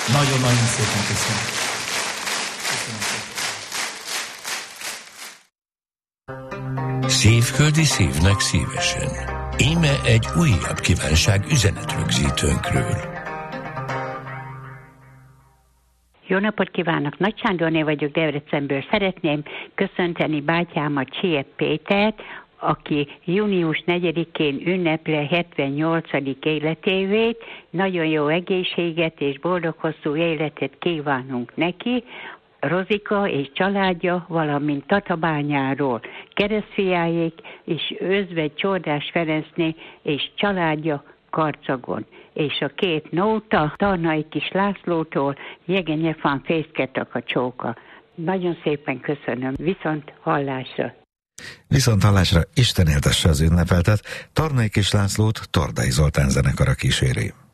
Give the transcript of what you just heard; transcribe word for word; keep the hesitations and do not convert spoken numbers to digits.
Nagyon-nagyon szépen köszönöm. Köszönöm. Szívföldi szívnek szívesen. Íme egy újabb kívánság üzenetrögzítőnkről. Jó napot kívánok! Nagy Sándorné vagyok Debrecenből. Szeretném köszönteni bátyámat, Csiep Pétert, aki június negyedikén ünneple hetvennyolcadik életévét. Nagyon jó egészséget és boldog hosszú életet kívánunk neki. Rozika és családja, valamint Tatabányáról keresztfiáék, és Özvegy Csordás Ferencné és családja Karcagon. És a két nóta Tarnai Kis Lászlótól Jegenyefán Fészketak a csóka. Nagyon szépen köszönöm. Viszont hallásra! Viszont hallásra, Isten éltesse az ünnepeltet, Tarnai Kis Lászlót Tordai Zoltán zenekara kíséri.